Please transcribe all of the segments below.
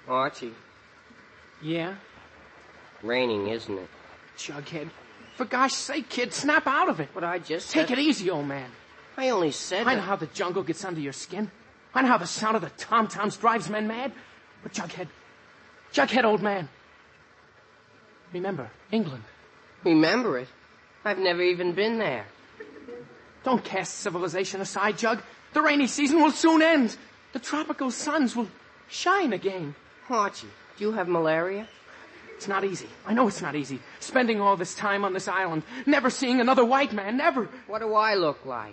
Archie. Yeah? Raining, isn't it? Jughead. For gosh sake, kid, snap out of it. But I just Take it easy, old man. I only said I know how the jungle gets under your skin. I know how the sound of the tom-toms drives men mad. But Jughead, old man. Remember, England. Remember it? I've never even been there. Don't cast civilization aside, Jug. The rainy season will soon end. The tropical suns will shine again. Archie, do you have malaria? It's not easy. I know it's not easy. Spending all this time on this island, never seeing another white man, never. What do I look like?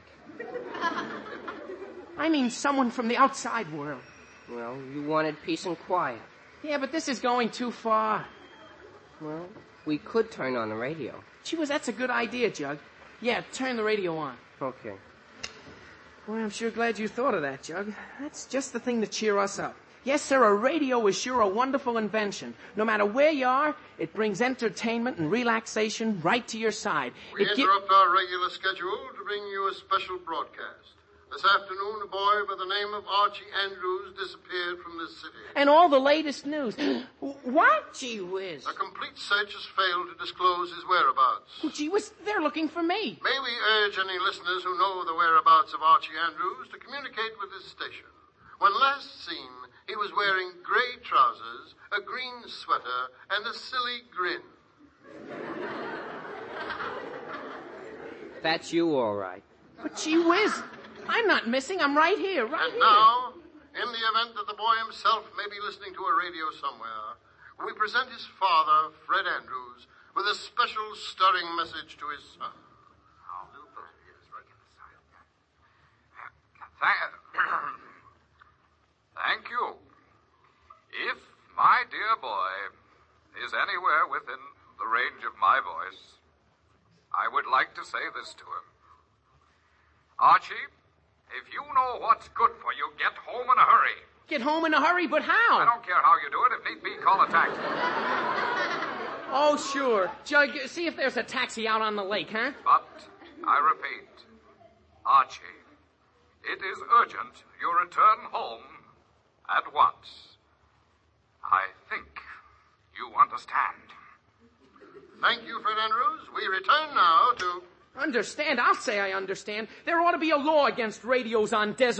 I mean someone from the outside world. Well, you wanted peace and quiet. Yeah, but this is going too far. Well, we could turn on the radio. Gee whiz, that's a good idea, Jug. Yeah, turn the radio on. Okay. Boy, I'm sure glad you thought of that, Jug. That's just the thing to cheer us up. Yes, sir, a radio is sure a wonderful invention. No matter where you are, it brings entertainment and relaxation right to your side. We interrupt our regular schedule to bring you a special broadcast. This afternoon, a boy by the name of Archie Andrews disappeared from this city. And all the latest news. What? Gee whiz. A complete search has failed to disclose his whereabouts. Oh, gee whiz, they're looking for me. May we urge any listeners who know the whereabouts of Archie Andrews to communicate with his station. When last seen, he was wearing gray trousers, a green sweater, and a silly grin. That's you, all right. But gee whiz, I'm not missing. I'm right here, right here. Now, in the event that the boy himself may be listening to a radio somewhere, we present his father, Fred Andrews, with a special stirring message to his son. I'll do that. Yes, right in the side. Thank you. If my dear boy is anywhere within the range of my voice, I would like to say this to him. Archie, if you know what's good for you, get home in a hurry. Get home in a hurry, but how? I don't care how you do it. If need be, call a taxi. Oh, sure. Jug, see if there's a taxi out on the lake, huh? But, I repeat, Archie, it is urgent you return home at once. I think you understand. Thank you, Fred Andrews. We return now to... Understand? I'll say I understand. There ought to be a law against radios on desert